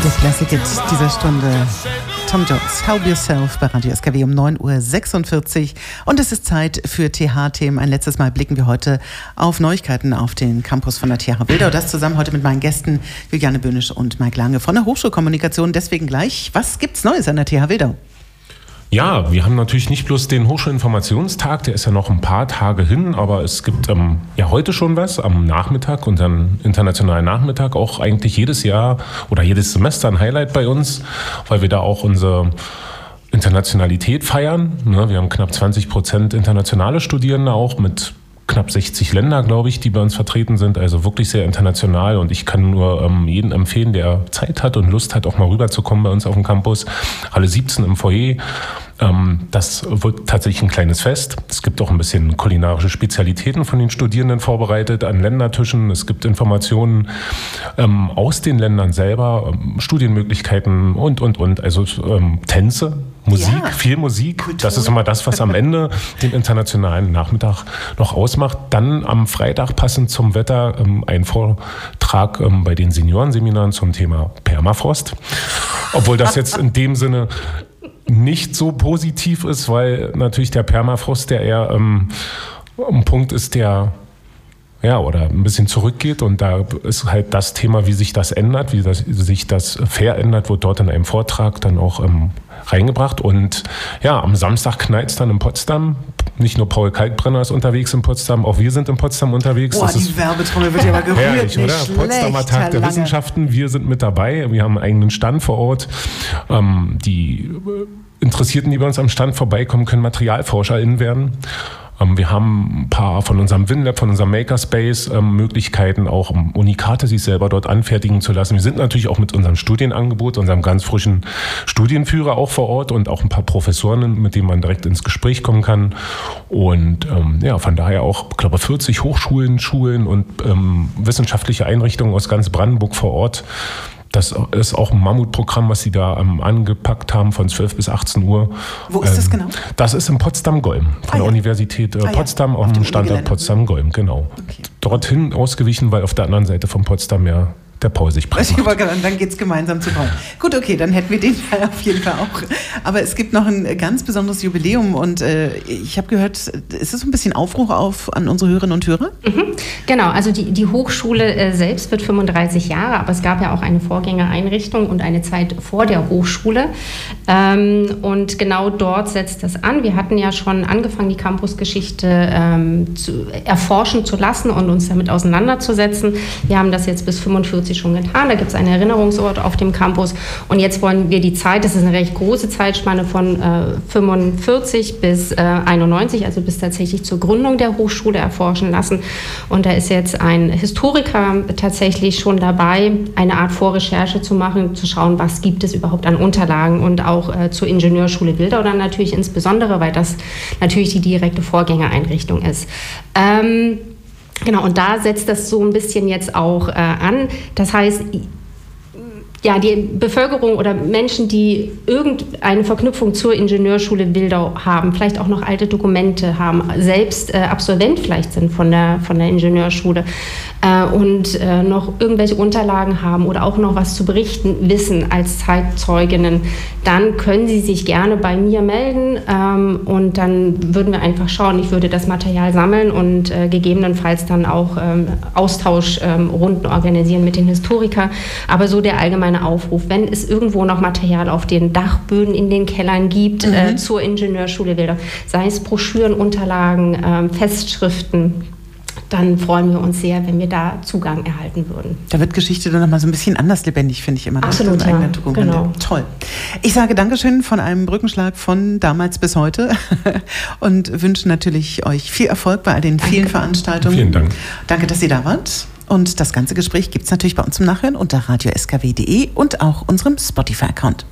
Der Klassiker dieser Stunde, Tom Jones, Help Yourself bei Radio SKW um 9.46 Uhr. Und es ist Zeit für TH-Themen. Ein letztes Mal blicken wir heute auf Neuigkeiten auf den Campus von der TH Wildau. Das zusammen heute mit meinen Gästen Juliane Böhnisch und Mike Lange von der Hochschulkommunikation. Deswegen gleich, was gibt's Neues an der TH Wildau? Ja, wir haben natürlich nicht bloß den Hochschulinformationstag, der ist ja noch ein paar Tage hin, aber es gibt ja heute schon was am Nachmittag und dann internationalen Nachmittag, auch eigentlich jedes Jahr oder jedes Semester ein Highlight bei uns, weil wir da auch unsere Internationalität feiern. Wir haben knapp 20% internationale Studierende auch mit knapp 60 Länder, glaube ich, die bei uns vertreten sind, also wirklich sehr international und ich kann nur jeden empfehlen, der Zeit hat und Lust hat, auch mal rüberzukommen bei uns auf dem Campus. Alle 17 im Foyer. Das wird tatsächlich ein kleines Fest. Es gibt auch ein bisschen kulinarische Spezialitäten von den Studierenden vorbereitet an Ländertischen. Es gibt Informationen aus den Ländern selber, Studienmöglichkeiten und. Also Tänze, Musik, ja, viel Musik. Kultur. Das ist immer das, was am Ende den internationalen Nachmittag noch ausmacht. Dann am Freitag passend zum Wetter ein Vortrag bei den Seniorenseminaren zum Thema Permafrost. Obwohl das jetzt in dem Sinne nicht so positiv ist, weil natürlich der Permafrost, der eher ein Punkt ist, der oder ein bisschen zurückgeht und da ist halt das Thema, wie sich das ändert, sich das verändert, wird dort in einem Vortrag dann auch reingebracht und ja, am Samstag knallt es dann in Potsdam. Nicht nur Paul Kalkbrenner ist unterwegs in Potsdam, auch wir sind in Potsdam unterwegs. Boah, die Werbetrommel wird ja mal gerührt. Herrlich, oder? Potsdamer Tag der Wissenschaften, wir sind mit dabei, wir haben einen eigenen Stand vor Ort. Die Interessierten, die bei uns am Stand vorbeikommen, können MaterialforscherInnen werden. Wir haben ein paar von unserem WinLab, von unserem Makerspace Möglichkeiten, auch Unikate sich selber dort anfertigen zu lassen. Wir sind natürlich auch mit unserem Studienangebot, unserem ganz frischen Studienführer auch vor Ort und auch ein paar Professoren, mit denen man direkt ins Gespräch kommen kann. Und von daher auch, ich glaube, 40 Hochschulen, Schulen und wissenschaftliche Einrichtungen aus ganz Brandenburg vor Ort. Das ist auch ein Mammutprogramm, was Sie da angepackt haben von 12 bis 18 Uhr. Wo ist das genau? Das ist in Potsdam-Golm, von der Universität Potsdam, auf dem Standort Potsdam-Golm, genau. Okay. Dorthin ausgewichen, weil auf der anderen Seite von Potsdam ja der Paul sich breit macht. Dann geht es gemeinsam zu Paul. Gut, okay, dann hätten wir den Fall auf jeden Fall auch. Aber es gibt noch ein ganz besonderes Jubiläum und ich habe gehört, ist es ein bisschen Aufruf an unsere Hörerinnen und Hörer? Mhm. Genau, also die Hochschule selbst wird 35 Jahre, aber es gab ja auch eine Vorgängereinrichtung und eine Zeit vor der Hochschule. Und genau dort setzt das an. Wir hatten ja schon angefangen, die Campusgeschichte erforschen zu lassen und uns damit auseinanderzusetzen. Wir haben das jetzt bis 45 schon getan. Da gibt es einen Erinnerungsort auf dem Campus. Und jetzt wollen wir die Zeit, das ist eine recht große Zeitspanne von 45 bis 91, also bis tatsächlich zur Gründung der Hochschule erforschen lassen. Und da ist jetzt ein Historiker tatsächlich schon dabei, eine Art Vorrecherche zu machen, zu schauen, was gibt es überhaupt an Unterlagen und auch zur Ingenieurschule Wildau dann natürlich insbesondere, weil das natürlich die direkte Vorgängereinrichtung ist. Genau, und da setzt das so ein bisschen jetzt auch an. Das heißt, ja, die Bevölkerung oder Menschen, die irgendeine Verknüpfung zur Ingenieurschule Wildau haben, vielleicht auch noch alte Dokumente haben, selbst Absolvent vielleicht sind von der Ingenieurschule und noch irgendwelche Unterlagen haben oder auch noch was zu berichten wissen als Zeitzeuginnen, dann können Sie sich gerne bei mir melden und dann würden wir einfach schauen. Ich würde das Material sammeln und gegebenenfalls dann auch Austauschrunden organisieren mit den Historikern. Aber so der allgemeine Aufruf, wenn es irgendwo noch Material auf den Dachböden in den Kellern gibt zur Ingenieurschule Wildau, sei es Broschüren, Unterlagen, Festschriften, dann freuen wir uns sehr, wenn wir da Zugang erhalten würden. Da wird Geschichte dann nochmal so ein bisschen anders lebendig, finde ich immer. Absolut, ja, genau. Toll. Ich sage Dankeschön von einem Brückenschlag von damals bis heute und wünsche natürlich euch viel Erfolg bei all den vielen Veranstaltungen. Vielen Dank. Danke, dass ihr da wart. Und das ganze Gespräch gibt es natürlich bei uns zum Nachhören unter radioskw.de und auch unserem Spotify-Account.